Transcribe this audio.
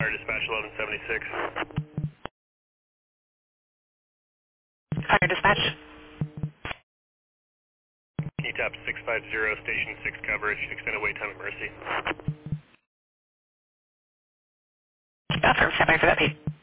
Dispatch 1176. Fire dispatch. Can you tap 650 station 6 coverage, extended wait time at Mercy? Affirm, stand by for that, Pete.